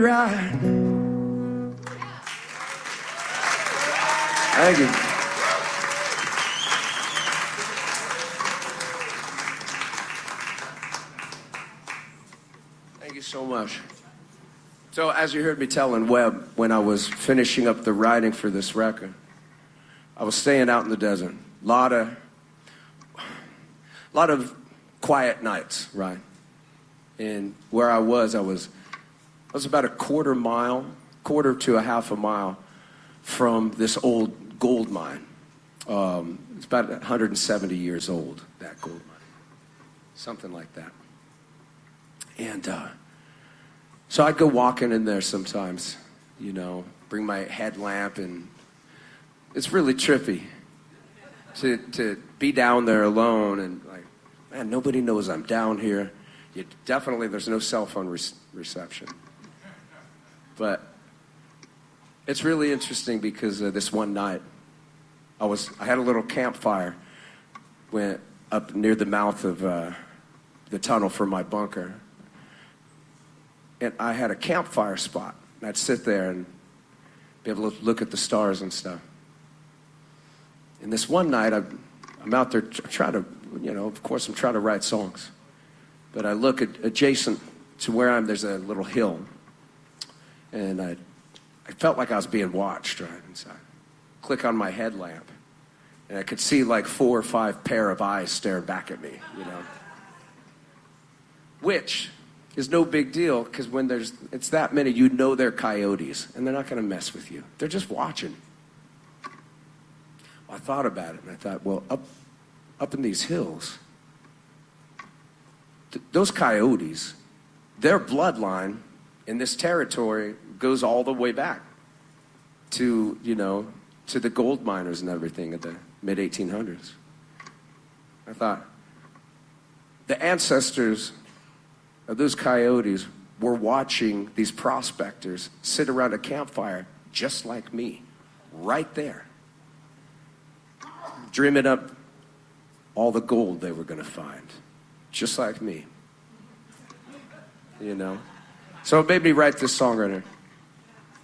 Right. Thank you. Thank you so much. So as you heard me telling Webb, when I was finishing up the writing for this record, I was staying out in the desert. A lot of quiet nights, right? And where I was about a quarter to a half a mile from this old gold mine. It's about 170 years old, that gold mine. Something like that. And so I'd go walking in there sometimes, you know, bring my headlamp, and it's really trippy to be down there alone and like, man, nobody knows I'm down here. There's no cell phone reception. But it's really interesting because this one night, I had a little campfire went up near the mouth of the tunnel for my bunker. And I had a campfire spot. And I'd sit there and be able to look at the stars and stuff. And this one night, I'm out there trying to, you know, of course I'm trying to write songs. But I look adjacent to where there's a little hill. And I felt like I was being watched, right? And so I click on my headlamp. And I could see like 4 or 5 pair of eyes staring back at me, you know. Which is no big deal, because when it's that many, you know they're coyotes. And they're not going to mess with you. They're just watching. Well, I thought about it, and I thought, well, up in these hills, those coyotes, their bloodline in this territory goes all the way back to, you know, to the gold miners and everything at the mid-1800s. I thought, the ancestors of those coyotes were watching these prospectors sit around a campfire just like me, right there, dreaming up all the gold they were going to find, just like me, you know. So it made me write this song right here.